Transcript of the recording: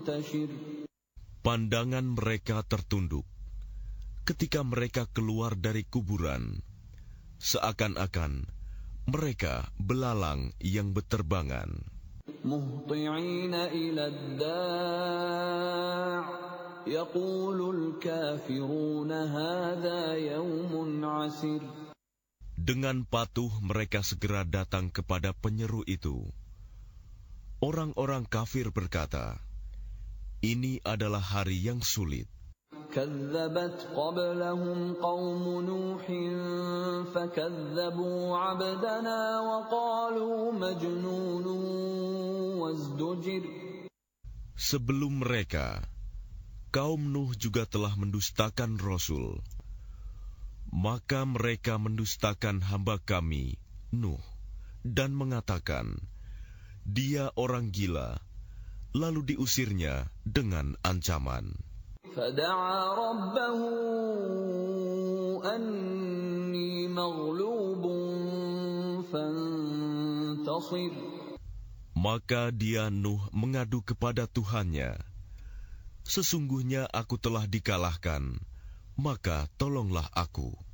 Pandangan mereka tertunduk ketika mereka keluar dari kuburan, seakan-akan mereka belalang yang beterbangan. Muhti'ina ila ad-da' yaqulul kafiruna hadha yawmun 'asir. Dengan patuh mereka segera datang kepada penyeru itu. Orang-orang kafir berkata, ini adalah hari yang sulit. كذبت قبلهم قوم نوح فكذبوا عبدنا وقالوا مجنون وازدجر. Sebelum mereka, kaum Nuh juga telah mendustakan Rasul. Maka mereka mendustakan hamba kami, Nuh, dan mengatakan, dia orang gila, lalu diusirnya dengan ancaman. فدعا ربه أني مغلوب فانتصر. Maka dia Nuh mengadu kepada Tuhannya, sesungguhnya aku telah dikalahkan, maka tolonglah aku.